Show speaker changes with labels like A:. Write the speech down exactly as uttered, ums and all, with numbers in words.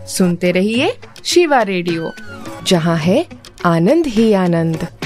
A: सुनते रहिए शिवा रेडियो, जहाँ है आनंद ही आनंद।